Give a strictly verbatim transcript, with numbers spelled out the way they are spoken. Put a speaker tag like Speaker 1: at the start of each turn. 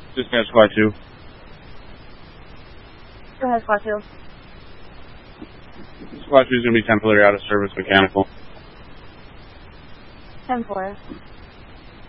Speaker 1: Dispatch Squad two.
Speaker 2: Go ahead, Squad two.
Speaker 1: Squad two is going to be temporarily out of service mechanical.
Speaker 2: ten four.